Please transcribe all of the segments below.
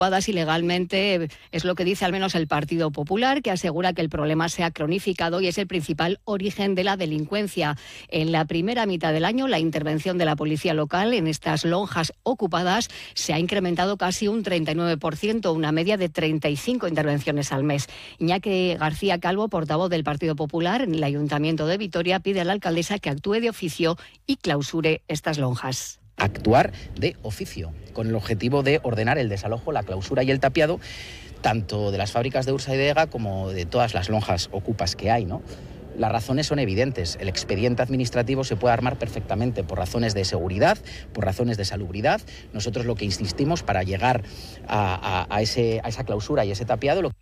ilegalmente, es lo que dice al menos el Partido Popular, que asegura que el problema se ha cronificado y es el principal origen de la delincuencia. En la primera mitad del año, la intervención de la policía local en estas lonjas ocupadas se ha incrementado casi un 39%, una media de 35 intervenciones al mes. Iñaki García Calvo, portavoz del Partido Popular en el Ayuntamiento de Vitoria, pide a la alcaldesa que actúe de oficio y clausure estas lonjas. Actuar de oficio, con el objetivo de ordenar el desalojo, la clausura y el tapiado, tanto de las fábricas de Ursa y de Ega como de todas las lonjas ocupas que hay, ¿no? Las razones son evidentes. El expediente administrativo se puede armar perfectamente por razones de seguridad, por razones de salubridad. Nosotros lo que insistimos para llegar a esa clausura y ese tapiado...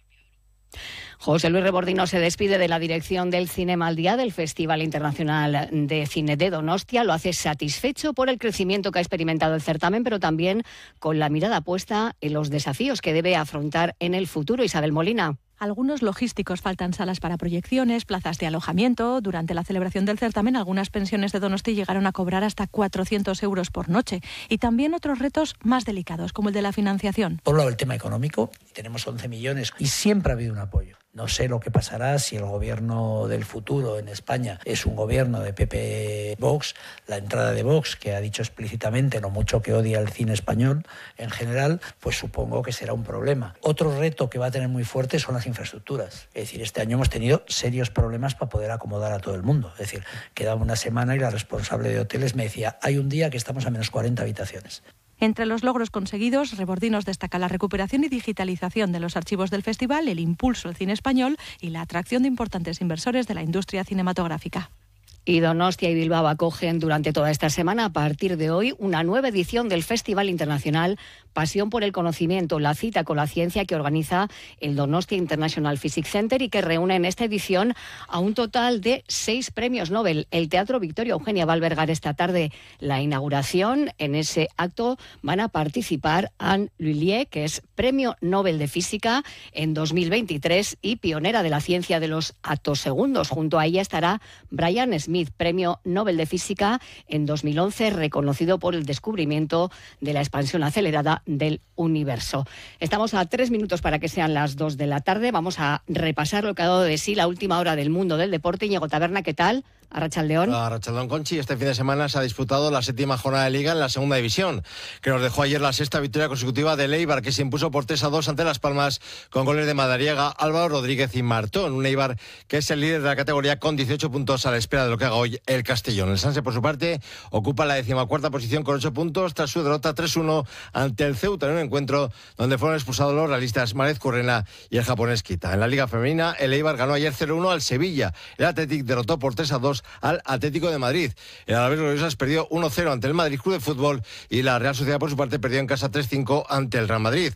José Luis Rebordino se despide de la dirección del Cinema al Día del Festival Internacional de Cine de Donostia. Lo hace satisfecho por el crecimiento que ha experimentado el certamen, pero también con la mirada puesta en los desafíos que debe afrontar en el futuro. Isabel Molina. Algunos logísticos, faltan salas para proyecciones, plazas de alojamiento. Durante la celebración del certamen, algunas pensiones de Donosti llegaron a cobrar hasta 400 euros por noche. Y también otros retos más delicados, como el de la financiación. Por un lado, el tema económico. Tenemos 11 millones y siempre ha habido un apoyo. No sé lo que pasará si el gobierno del futuro en España es un gobierno de PP-Vox. La entrada de Vox, que ha dicho explícitamente lo mucho que odia el cine español en general, pues supongo que será un problema. Otro reto que va a tener muy fuerte son las infraestructuras. Es decir, este año hemos tenido serios problemas para poder acomodar a todo el mundo. Es decir, quedaba una semana y la responsable de hoteles me decía, hay un día que estamos a menos 40 habitaciones. Entre los logros conseguidos, Rebordinos destaca la recuperación y digitalización de los archivos del festival, el impulso al cine español y la atracción de importantes inversores de la industria cinematográfica. Y Donostia y Bilbao acogen durante toda esta semana, a partir de hoy, una nueva edición del Festival Internacional Pasión por el Conocimiento, la cita con la ciencia que organiza el Donostia International Physics Center y que reúne en esta edición a un total de 6 premios Nobel. El Teatro Victoria Eugenia va a albergar esta tarde la inauguración. En ese acto van a participar Anne Lullier, que es Premio Nobel de Física en 2023 y pionera de la ciencia de los atosegundos. Junto a ella estará Brian Smith, Premio Nobel de Física en 2011, reconocido por el descubrimiento de la expansión acelerada del universo. Estamos a 3 minutos para que sean las 2 de la tarde. Vamos a repasar lo que ha dado de sí la última hora del mundo del deporte. Íñigo Taberna, ¿qué tal? Arratsaldeón. Arratsaldeón, Conchi. Este fin de semana se ha disputado la 7ª jornada de Liga en la segunda división, que nos dejó ayer la 6ª victoria consecutiva del Eibar, que se impuso por 3-2 ante Las Palmas, con goles de Madariaga, Álvaro Rodríguez y Martón. Un Eibar que es el líder de la categoría con 18 puntos a la espera de lo que haga hoy el Castellón. El Sanse, por su parte, ocupa la 14ª posición con 8 puntos tras su derrota 3-1 ante el Ceuta en un encuentro donde fueron expulsados los realistas Márez Currena y el japonés Kita. En la Liga Femenina, el Eibar ganó ayer 0-1 al Sevilla. El Athletic derrotó por 3-2 al Atlético de Madrid. El Alavés Gloriosas perdió 1-0 ante el Madrid Club de Fútbol y la Real Sociedad, por su parte, perdió en casa 3-5 ante el Real Madrid.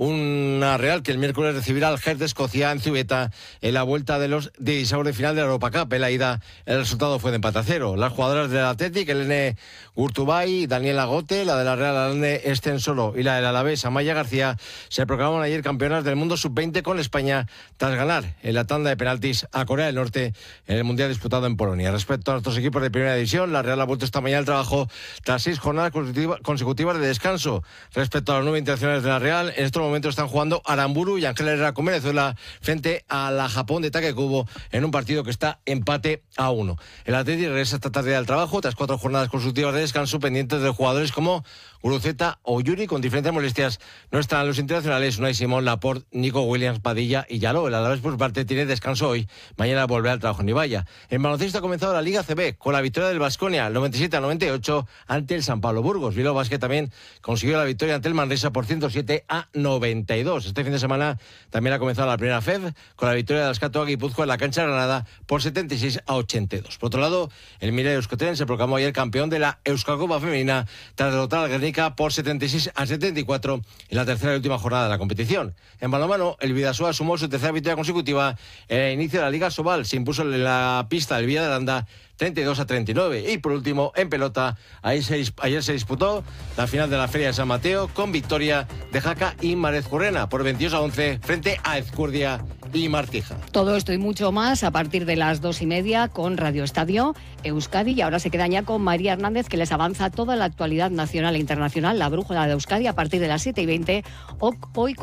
Una Real que el miércoles recibirá al Gers de Escocia en Zubieta en la vuelta de los 16 de final de la Europa Cup. En la ida, el resultado fue de empate a 0. Las jugadoras del Athletic, Elene Gurtubay, Daniela Gote, la de la Real Arane Estensoro y la del Alavés Amaya García, se proclamaron ayer campeonas del mundo sub-20 con España tras ganar en la tanda de penaltis a Corea del Norte en el Mundial disputado en Polonia. Respecto a nuestros equipos de primera división, la Real ha vuelto esta mañana al trabajo tras 6 jornadas consecutivas de descanso. Respecto a los 9 internacionales de la Real, en estos momentos están jugando Aramburu y Ángel Herrera con Venezuela frente a la Japón de Takekubo en un partido que está empate a 1. El Atleti regresa esta tarde al trabajo tras 4 jornadas consecutivas de descanso, pendientes de jugadores como Guruceta o Yuri con diferentes molestias. No están los internacionales Unai Simón, Laporte, Nico Williams, Padilla y Yaló. El Alavés, por su parte, tiene descanso hoy. Mañana volverá al trabajo en Ibaya. En baloncesto ha comenzado la Liga CB con la victoria del Baskonia 97-98 ante el San Pablo Burgos. Bilbao Basket también consiguió la victoria ante el Manresa por 107-92. Este fin de semana también ha comenzado la primera FED con la victoria del Askatoa Guipúzcoa en la cancha de Granada por 76-82. Por otro lado, el Mireia Euskotren se proclamó ayer campeón de la Euskal Copa Femenina tras derrotar al Guernica por 76-74 en la tercera y última jornada de la competición. En balonmano, el Bidasoa sumó su tercera victoria consecutiva en el inicio de la Liga Sobal. Se impuso en la pista del Villa de Aranda 32-39. Y por último, en pelota, ayer se disputó la final de la Feria de San Mateo con victoria de Jaca y Márez Currena por 22-11 frente a Ezcurdia y Martija. Todo esto y mucho más a partir de las 2:30 con Radio Estadio Euskadi. Y ahora se quedan ya con María Hernández, que les avanza toda la actualidad nacional e internacional, la brújula de Euskadi, a partir de las 7:20. Hoy